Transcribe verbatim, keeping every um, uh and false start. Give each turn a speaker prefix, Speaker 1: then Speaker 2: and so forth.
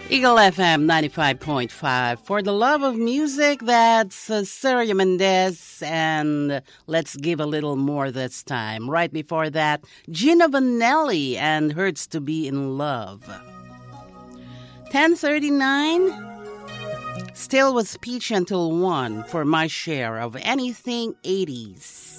Speaker 1: Eagle F M ninety-five point five. For the love of music, that's uh, Sergio Mendes, and let's give a little more this time. Right before that, Gina Vanelli and Hurts to Be in Love. ten thirty-nine, still with speech until one for my share of anything eighties.